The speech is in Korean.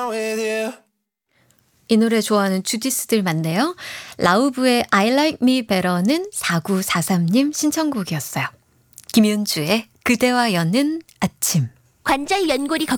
down with you. 이 노래 좋아하는 주디스들 많네요. 라우브의 I Like Me Better는 4943님 신청곡이었어요. 김윤주의 그대와 여는 아침. 관절 연골이